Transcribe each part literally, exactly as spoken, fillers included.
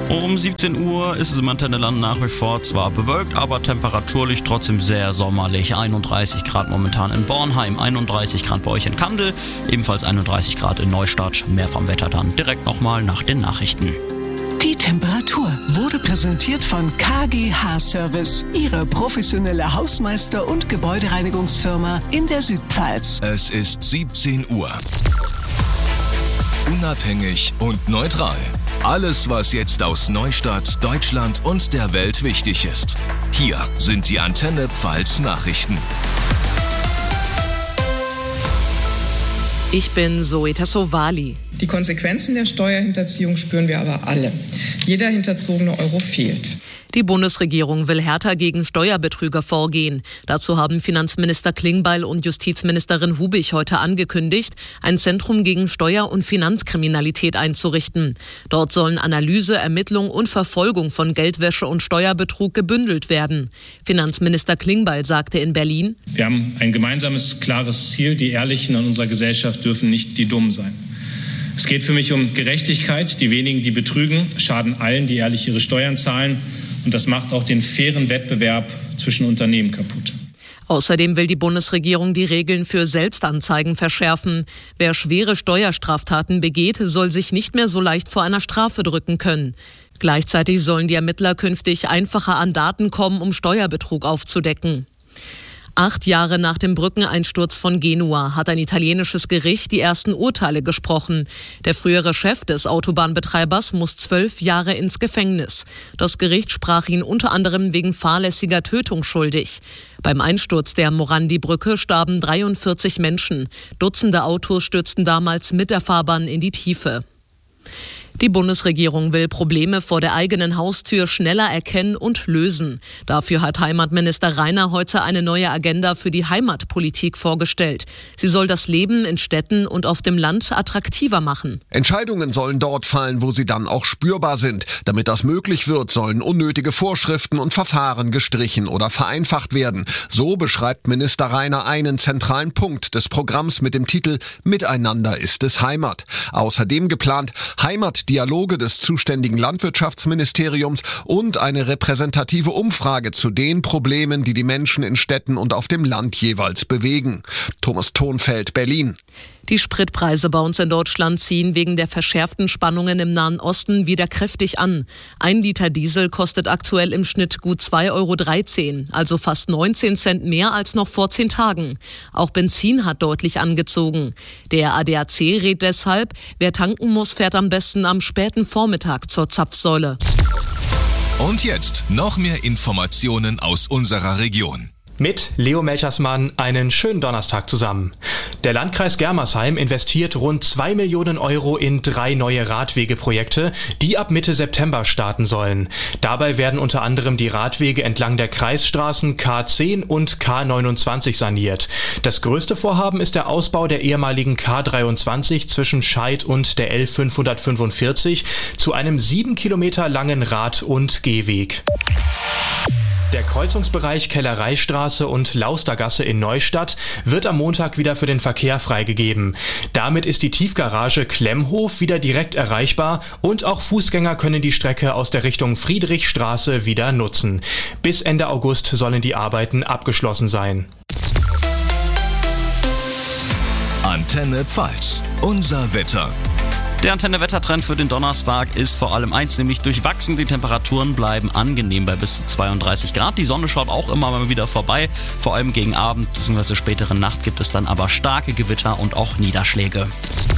Um siebzehn Uhr ist es im Antenneland nach wie vor zwar bewölkt, aber temperaturlich trotzdem sehr sommerlich. einunddreißig Grad momentan in Bornheim, einunddreißig Grad bei euch in Kandel, ebenfalls einunddreißig Grad in Neustadt. Mehr vom Wetter dann direkt nochmal nach den Nachrichten. Die Temperatur wurde präsentiert von K G H Service, Ihre professionelle Hausmeister- und Gebäudereinigungsfirma in der Südpfalz. Es ist siebzehn Uhr. Unabhängig und neutral. Alles, was jetzt aus Neustadt, Deutschland und der Welt wichtig ist. Hier sind die Antenne Pfalz Nachrichten. Ich bin Zoe Tassovali. Die Konsequenzen der Steuerhinterziehung spüren wir aber alle. Jeder hinterzogene Euro fehlt. Die Bundesregierung will härter gegen Steuerbetrüger vorgehen. Dazu haben Finanzminister Klingbeil und Justizministerin Hubich heute angekündigt, ein Zentrum gegen Steuer- und Finanzkriminalität einzurichten. Dort sollen Analyse, Ermittlung und Verfolgung von Geldwäsche und Steuerbetrug gebündelt werden. Finanzminister Klingbeil sagte in Berlin: Wir haben ein gemeinsames, klares Ziel. Die Ehrlichen in unserer Gesellschaft dürfen nicht die Dummen sein. Es geht für mich um Gerechtigkeit. Die wenigen, die betrügen, schaden allen, die ehrlich ihre Steuern zahlen. Und das macht auch den fairen Wettbewerb zwischen Unternehmen kaputt. Außerdem will die Bundesregierung die Regeln für Selbstanzeigen verschärfen. Wer schwere Steuerstraftaten begeht, soll sich nicht mehr so leicht vor einer Strafe drücken können. Gleichzeitig sollen die Ermittler künftig einfacher an Daten kommen, um Steuerbetrug aufzudecken. Acht Jahre nach dem Brückeneinsturz von Genua hat ein italienisches Gericht die ersten Urteile gesprochen. Der frühere Chef des Autobahnbetreibers muss zwölf Jahre ins Gefängnis. Das Gericht sprach ihn unter anderem wegen fahrlässiger Tötung schuldig. Beim Einsturz der Morandi-Brücke starben dreiundvierzig Menschen. Dutzende Autos stürzten damals mit der Fahrbahn in die Tiefe. Die Bundesregierung will Probleme vor der eigenen Haustür schneller erkennen und lösen. Dafür hat Heimatminister Rainer heute eine neue Agenda für die Heimatpolitik vorgestellt. Sie soll das Leben in Städten und auf dem Land attraktiver machen. Entscheidungen sollen dort fallen, wo sie dann auch spürbar sind. Damit das möglich wird, sollen unnötige Vorschriften und Verfahren gestrichen oder vereinfacht werden. So beschreibt Minister Rainer einen zentralen Punkt des Programms mit dem Titel Miteinander ist es Heimat. Außerdem geplant Heimat Dialoge des zuständigen Landwirtschaftsministeriums und eine repräsentative Umfrage zu den Problemen, die die Menschen in Städten und auf dem Land jeweils bewegen. Thomas Thonfeld, Berlin. Die Spritpreise bei uns in Deutschland ziehen wegen der verschärften Spannungen im Nahen Osten wieder kräftig an. Ein Liter Diesel kostet aktuell im Schnitt gut zwei Euro dreizehn, also fast neunzehn Cent mehr als noch vor zehn Tagen. Auch Benzin hat deutlich angezogen. Der A D A C rät deshalb, wer tanken muss, fährt am besten am späten Vormittag zur Zapfsäule. Und jetzt noch mehr Informationen aus unserer Region. Mit Leo Melchersmann einen schönen Donnerstag zusammen. Der Landkreis Germersheim investiert rund zwei Millionen Euro in drei neue Radwegeprojekte, die ab Mitte September starten sollen. Dabei werden unter anderem die Radwege entlang der Kreisstraßen K zehn und K neunundzwanzig saniert. Das größte Vorhaben ist der Ausbau der ehemaligen K dreiundzwanzig zwischen Scheid und der L fünfhundertfünfundvierzig zu einem sieben Kilometer langen Rad- und Gehweg. Der Kreuzungsbereich Kellereistraße und Laustergasse in Neustadt wird am Montag wieder für den Verkehr freigegeben. Damit ist die Tiefgarage Klemmhof wieder direkt erreichbar und auch Fußgänger können die Strecke aus der Richtung Friedrichstraße wieder nutzen. Bis Ende August sollen die Arbeiten abgeschlossen sein. Antenne Pfalz, unser Wetter. Der Antenne-Wettertrend für den Donnerstag ist vor allem eins, nämlich durchwachsen. Die Temperaturen bleiben angenehm bei bis zu zweiunddreißig Grad. Die Sonne schaut auch immer mal wieder vorbei. Vor allem gegen Abend bzw. spätere Nacht gibt es dann aber starke Gewitter und auch Niederschläge.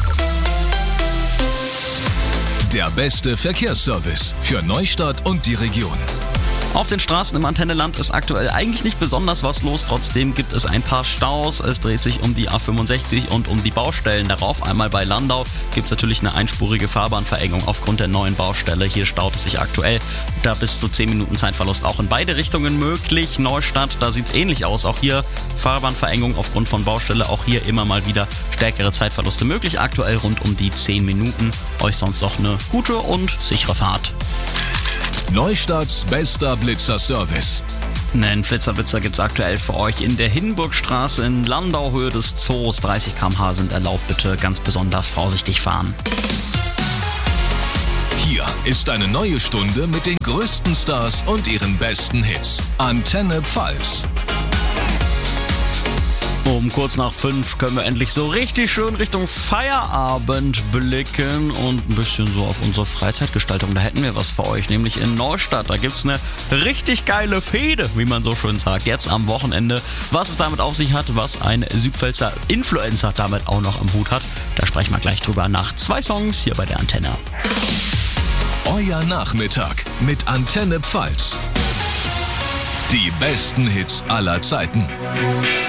Der beste Verkehrsservice für Neustadt und die Region. Auf den Straßen im Antenneland ist aktuell eigentlich nicht besonders was los. Trotzdem gibt es ein paar Staus. Es dreht sich um die A fünfundsechzig und um die Baustellen darauf. Einmal bei Landau gibt es natürlich eine einspurige Fahrbahnverengung aufgrund der neuen Baustelle. Hier staut es sich aktuell. Da bis zu zehn Minuten Zeitverlust auch in beide Richtungen möglich. Neustadt, da sieht es ähnlich aus. Auch hier Fahrbahnverengung aufgrund von Baustelle. Auch hier immer mal wieder stärkere Zeitverluste möglich. Aktuell rund um die zehn Minuten. Euch sonst noch eine gute und sichere Fahrt. Neustadts bester Blitzer-Service. Einen Flitzerblitzer gibt es aktuell für euch in der Hindenburgstraße in Landau, Höhe des Zoos. dreißig Kilometer pro Stunde sind erlaubt, bitte ganz besonders vorsichtig fahren. Hier ist eine neue Stunde mit den größten Stars und ihren besten Hits. Antenne Pfalz. Um kurz nach fünf können wir endlich so richtig schön Richtung Feierabend blicken und ein bisschen so auf unsere Freizeitgestaltung. Da hätten wir was für euch, nämlich in Neustadt. Da gibt's eine richtig geile Fehde, wie man so schön sagt, jetzt am Wochenende. Was es damit auf sich hat, was ein Südpfälzer Influencer damit auch noch am Hut hat, da sprechen wir gleich drüber nach zwei Songs hier bei der Antenne. Euer Nachmittag mit Antenne Pfalz. Die besten Hits aller Zeiten.